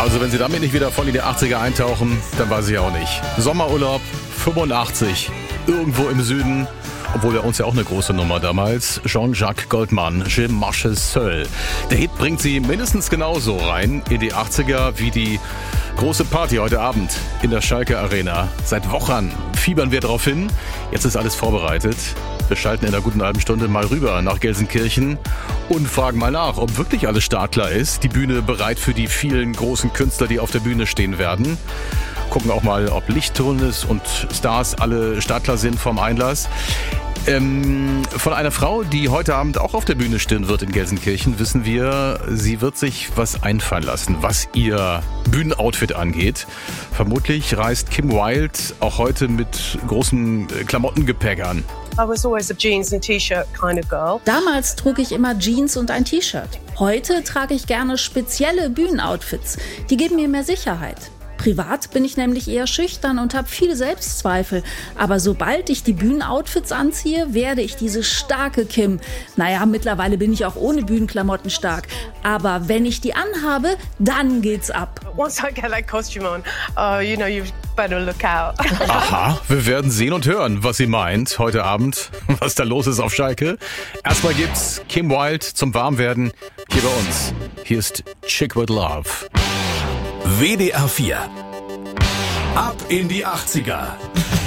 Also wenn Sie damit nicht wieder voll in die 80er eintauchen, dann weiß ich auch nicht. Sommerurlaub 85, irgendwo im Süden, obwohl bei uns ja auch eine große Nummer damals. Jean-Jacques Goldman, Je marche seul. Der Hit bringt Sie mindestens genauso rein in die 80er wie die große Party heute Abend in der Schalke Arena. Seit Wochen fiebern wir drauf hin. Jetzt ist alles vorbereitet. Wir schalten in einer guten halben Stunde mal rüber nach Gelsenkirchen und fragen mal nach, ob wirklich alles startklar ist. Die Bühne bereit für die vielen großen Künstler, die auf der Bühne stehen werden. Gucken auch mal, ob Lichttunnels und Stars alle startklar sind vom Einlass. Von einer Frau, die heute Abend auch auf der Bühne stehen wird in Gelsenkirchen, wissen wir, sie wird sich was einfallen lassen, was ihr Bühnenoutfit angeht. Vermutlich reist Kim Wilde auch heute mit großem Klamottengepäck an. I was always a jeans and T-shirt kind of girl. Damals trug ich immer Jeans und ein T-Shirt. Heute trage ich gerne spezielle Bühnenoutfits. Die geben mir mehr Sicherheit. Privat bin ich nämlich eher schüchtern und habe viele Selbstzweifel. Aber sobald ich die Bühnenoutfits anziehe, werde ich diese starke Kim. Naja, mittlerweile bin ich auch ohne Bühnenklamotten stark. Aber wenn ich die anhabe, dann geht's ab. Once I get that costume on, you better look out. Aha, wir werden sehen und hören, was sie meint heute Abend, was da los ist auf Schalke. Erstmal gibt's Kim Wilde zum Warmwerden hier bei uns. Hier ist Chick with Love. WDR 4. Ab in die 80er.